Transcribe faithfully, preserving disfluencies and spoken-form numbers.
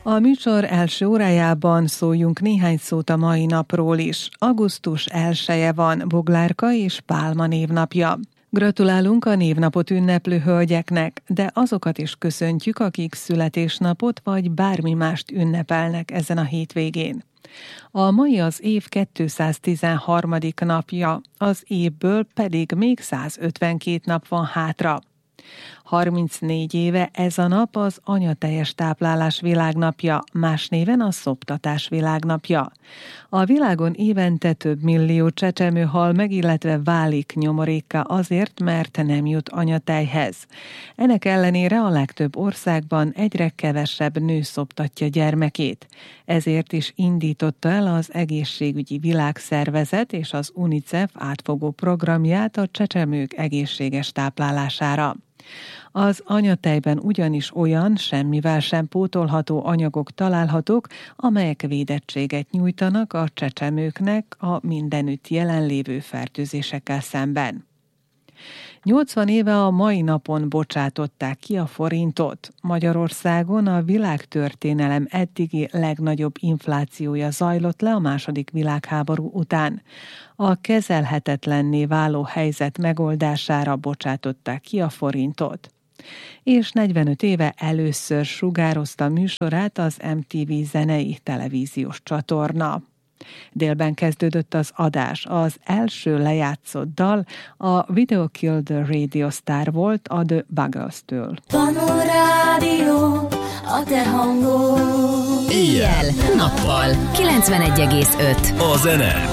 A műsor első órájában szóljunk néhány szót a mai napról is. augusztus elseje van, Boglárka és Pálma névnapja. Gratulálunk a névnapot ünneplő hölgyeknek, de azokat is köszöntjük, akik születésnapot vagy bármi mást ünnepelnek ezen a hétvégén. A mai az év kétszáztizenharmadik napja, az évből pedig még százötvenkét nap van hátra. harmincnégy éve ez a nap az anyateljes táplálás világnapja, más néven a szoptatás világnapja. A világon évente több millió csecsemő hal meg, illetve válik nyomorékká azért, mert nem jut anyatejhez. Ennek ellenére a legtöbb országban egyre kevesebb nő szoptatja gyermekét. Ezért is indította el az Egészségügyi Világszervezet és az UNICEF átfogó programját a csecsemők egészséges táplálására. Az anyatejben ugyanis olyan, semmivel sem pótolható anyagok találhatók, amelyek védettséget nyújtanak a csecsemőknek a mindenütt jelenlévő fertőzésekkel szemben. nyolcvan éve a mai napon bocsátották ki a forintot. Magyarországon a világtörténelem eddigi legnagyobb inflációja zajlott le a második világháború után. A kezelhetetlenné váló helyzet megoldására bocsátották ki a forintot. És negyvenöt éve először sugározta műsorát az em té vé zenei televíziós csatorna. Délben kezdődött az adás. Az első lejátszott dal a Video Killed the Radio Star volt a The Buggles-től. Panó Rádió, a te hangod. Éjjel, nappal, kilencvenegy egész öt. A zene